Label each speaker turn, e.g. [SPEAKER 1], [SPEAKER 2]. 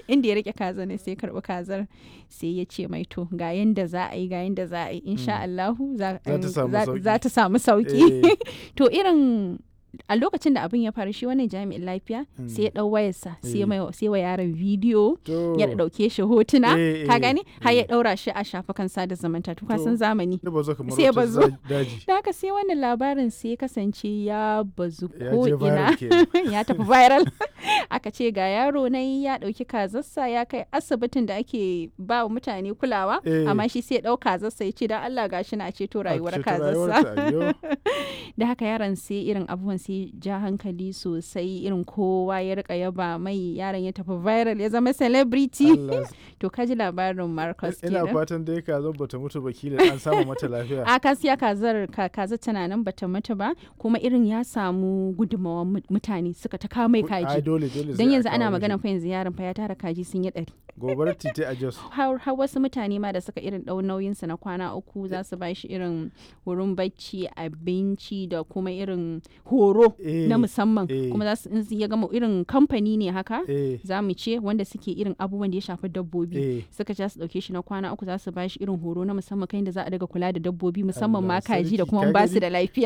[SPEAKER 1] inda ya rike kazar ne sai ya karbi kazar sai ya ce mai to ga yanda za a yi insha Allahu za ta samu sauki. To irin a lokacin da abin ya faru shi wannan jami'in lafiya sai ya dau wayarsa sai wa yaron bidiyo ya dauke shi hotuna ka gani har ya daura shi a shafukan sada zumunta to kasan zamani sai ya bazu da haka sai wannan labarin sai ya kasance ya bazu ko ina ya tafi viral aka ce ga yaro nan ya dauki kazarsa ya kai asibitin da ake ba wa mutane kulawa amma shi sai ya dau kazarsa ya ce dan Allah gashi na ceto rayuwar kazarsa da haka yaron sai irin abubuwan sai ja hankali sosai irin kowa ya rika yaba mai yaron ya tafi viral ya zama celebrity to kaji labarin Marcus kenan.
[SPEAKER 2] Ina fatan dai kazar bata mutu ba kila an samu mata lafiya.
[SPEAKER 1] A kasiya kazar tana nan bata mutu ba kuma irin ya samu gudunmawar mutane suka ta kawo mai kaji. Dan yanzu ana magana fa yanzu yaron fa ya tara kaji sun yi 100.
[SPEAKER 2] Gobarar titi a Jos.
[SPEAKER 1] Har wasu mutane ma da suka irin dau nauyinsa na kwana 3 za su ba shi irin wurin bacci abinci da kuma irin horo na musamman kuma za su ya gama irin kamfani ne haka za mu ce wanda suke irin abubuwan da ya shafi dabbobi suka ja su dauke shi na kwana 3 za su ba shi irin horo na musamman kai da za a daga kula da dabbobi musamman ma kaji da kuma ba su da lafiya.